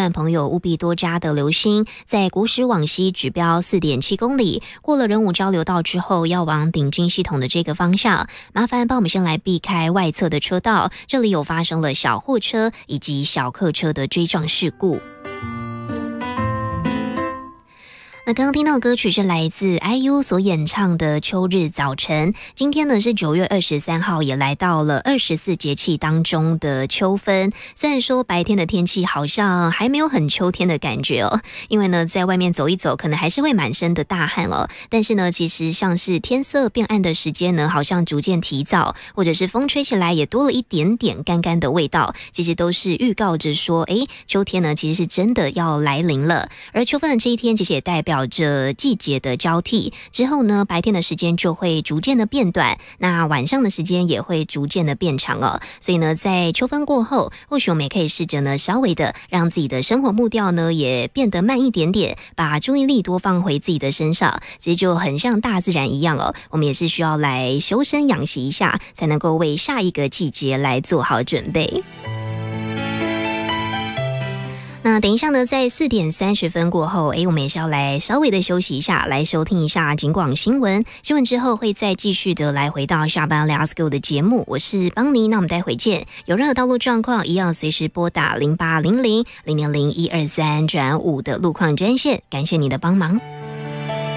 段朋友务必多加的留心，在国史往西指标 4.7 公里，过了仁武交流道之后，要往顶金系统的这个方向，麻烦帮我们先来避开外侧的车道，这里有发生了小货车以及小客车的追撞事故。那刚刚听到的歌曲是来自 IU 所演唱的《秋日早晨》。今天呢是9月23号，也来到了24节气当中的秋分。虽然说白天的天气好像还没有很秋天的感觉哦，因为呢在外面走一走，可能还是会满身的大汗哦。但是呢，其实像是天色变暗的时间呢，好像逐渐提早，或者是风吹起来也多了一点点干干的味道，其实都是预告着说，秋天呢其实是真的要来临了。而秋分的这一天，其实也代表着季节的交替之后呢，白天的时间就会逐渐的变短，那晚上的时间也会逐渐的变长哦。所以呢，在秋分过后，或许我们也可以试着呢，稍微的让自己的生活步调呢也变得慢一点点，把注意力多放回自己的身上。其实就很像大自然一样哦，我们也是需要来修身养息一下，才能够为下一个季节来做好准备。那等一下呢，在4点30分过后，我们也是要来稍微的休息一下，来收听一下警广新闻。新闻之后会再继续的来回到下班 Let's Go 的节目，我是邦尼，那我们待会见。有任何道路状况，一样随时拨打0800 000 123转5的路况专线，感谢你的帮忙。